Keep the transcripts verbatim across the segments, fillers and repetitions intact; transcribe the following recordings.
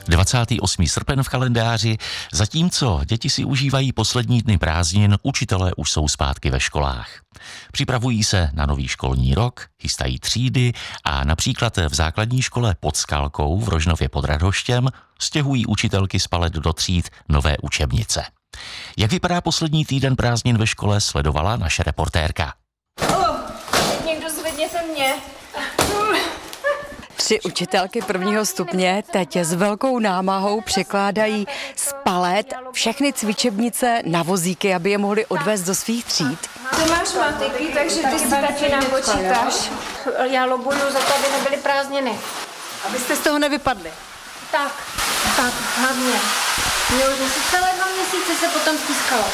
dvacátý osmý srpen v kalendáři, zatímco děti si užívají poslední dny prázdnin, učitelé už jsou zpátky ve školách. Připravují se na nový školní rok, chystají třídy a například v základní škole pod Skalkou v Rožnově pod Radhoštěm stěhují učitelky z palet do tříd nové učebnice. Jak vypadá poslední týden prázdnin ve škole, sledovala naše reportérka. Oh, někdo zvedněte mě. Tři učitelky prvního stupně teď s velkou námahou překládají z palet všechny cvičebnice na vozíky, aby je mohli odvést do svých tříd. Ty máš matiky, takže ty si taky nám počítáš. Já lobuju za to, aby nebyly prázdniny. Abyste z toho nevypadli. Tak, tak, hlavně. Mě už asi celé dva měsíce se potom stiskalo.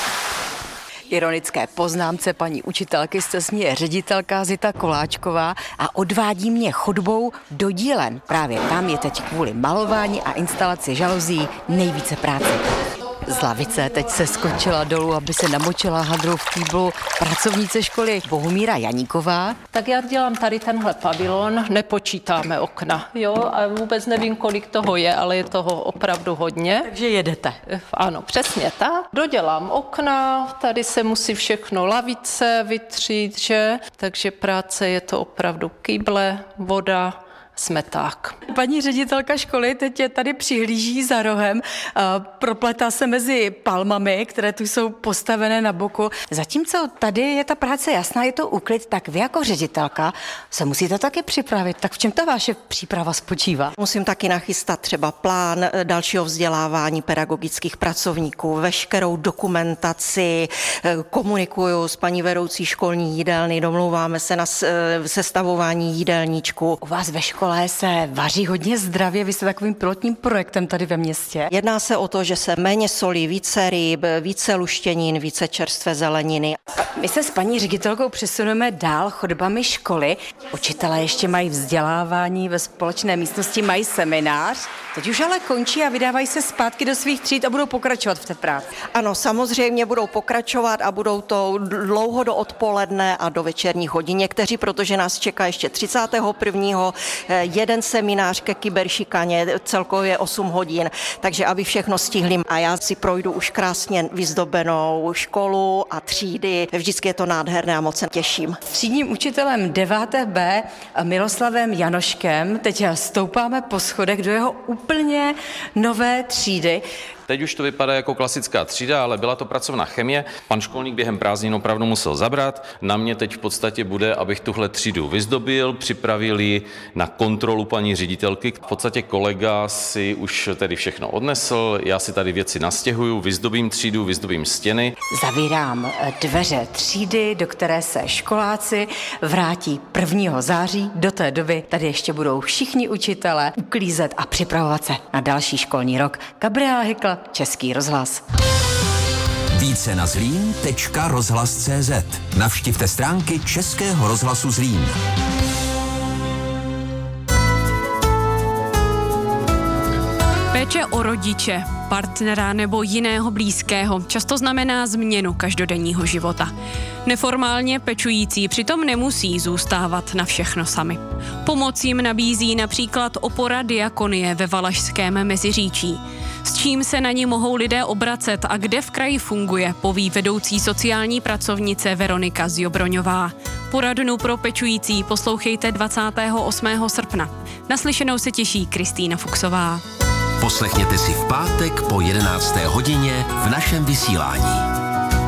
Ironické poznámce paní učitelky se směje ředitelka Zita Koláčková a odvádí mě chodbou do dílen. Právě tam je teď kvůli malování a instalaci žaluzí nejvíce práce. Z lavice teď se skočila dolů, aby se namočila hadrou v kýblu pracovnice školy Bohumíra Janíková. Tak já dělám tady tenhle pavilon, nepočítáme okna, jo, a vůbec nevím, kolik toho je, ale je toho opravdu hodně. Takže jedete. Ano, přesně tak. Dodělám okna, tady se musí všechno lavice vytřít, že? Takže práce je to opravdu kýble, voda, smeták. Paní ředitelka školy teď je tady přihlíží za rohem, propletá se mezi palmami, které tu jsou postavené na boku. Zatímco tady je ta práce jasná, je to úklid, tak vy jako ředitelka se musíte taky připravit. Tak v čem ta vaše příprava spočívá? Musím taky nachystat třeba plán dalšího vzdělávání pedagogických pracovníků, veškerou dokumentaci, komunikuju s paní vedoucí školní jídelny, domlouváme se na sestavování jídelníčku. U vás ve škole se vaří hodně zdravě, vy jste takovým pilotním projektem tady ve městě. Jedná se o to, že se méně solí, více ryb, více luštěnin, více čerstvé zeleniny. My se s paní ředitelkou přesuneme dál chodbami školy. Učitelé ještě mají vzdělávání ve společné místnosti, mají seminář. Teď už ale končí a vydávají se zpátky do svých tříd a budou pokračovat v té práci. Ano, samozřejmě budou pokračovat a budou to dlouho do odpoledne a do večerních hodin. Někteří, protože nás čeká ještě třicátého prvního jeden seminář ke kyberšikaně, celkově osm hodin, takže aby všechno stihli. A já si projdu už krásně vyzdobenou školu a třídy. Vždycky je to nádherné a moc se těším. Třídním učitelem deváté bé Miloslavem Janoškem teď stoupáme po schodech do jeho úplně nové třídy. Teď už to vypadá jako klasická třída, ale byla to pracovná chemie. Pan školník během prázdnin opravdu musel zabrat. Na mě teď v podstatě bude, abych tuhle třídu vyzdobil, připravil ji na kontrolu paní ředitelky. V podstatě kolega si už tedy všechno odnesl, já si tady věci nastěhuju, vyzdobím třídu, vyzdobím stěny. Zavírám dveře třídy, do které se školáci vrátí prvního září. Do té doby tady ještě budou všichni učitelé uklízet a připravovat se na další školní rok. Gabriela Hykl, Český rozhlas. Více na zlín tečka rozhlas tečka cé zet. Navštivte stránky Českého rozhlasu Zlín. Péče o rodiče, partnera nebo jiného blízkého často znamená změnu každodenního života. Neformálně pečující přitom nemusí zůstávat na všechno sami. Pomoc jim nabízí například opora Diakonie ve Valašském Meziříčí. S čím se na ní mohou lidé obracet a kde v kraji funguje, poví vedoucí sociální pracovnice Veronika Zjobroňová. Poradnu pro pečující poslouchejte dvacátého osmého srpna. Naslyšenou se těší Kristýna Fuchsová. Poslechněte si v pátek po jedenácté hodině v našem vysílání.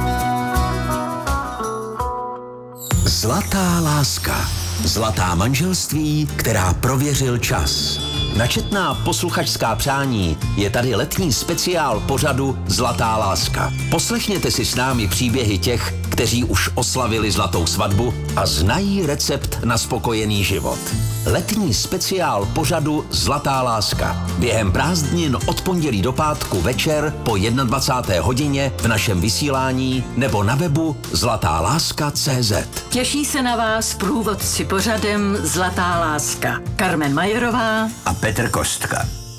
Zlatá láska. Zlatá manželství, která prověřil čas. Na četná posluchačská přání je tady letní speciál pořadu Zlatá láska. Poslechněte si s námi příběhy těch, kteří už oslavili zlatou svatbu a znají recept na spokojený život. Letní speciál pořadu Zlatá láska. Během prázdnin od pondělí do pátku večer po dvacáté jedné hodině v našem vysílání nebo na webu zlatá láska tečka cé zet. Těší se na vás průvodci pořadem Zlatá láska. Carmen Majerová a Petr Kostka.